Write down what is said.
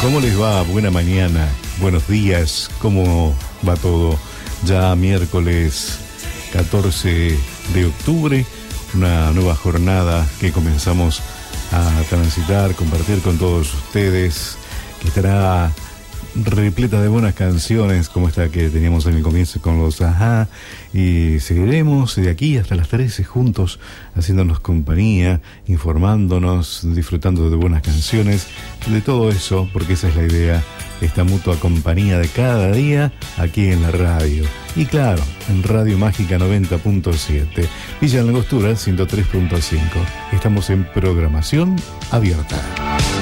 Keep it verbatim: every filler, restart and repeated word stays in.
¿Cómo les va? Buena mañana, buenos días, ¿cómo va todo? Ya miércoles catorce de octubre, una nueva jornada que comenzamos a transitar, compartir con todos ustedes, que estará repleta de buenas canciones como esta que teníamos en el comienzo con los Ajá, y seguiremos de aquí hasta las trece juntos haciéndonos compañía, informándonos, disfrutando de buenas canciones, de todo eso, porque esa es la idea, esta mutua compañía de cada día aquí en la radio. Y claro, en Radio Mágica noventa punto siete, Villa Langostura ciento tres punto cinco. Estamos en programación abierta.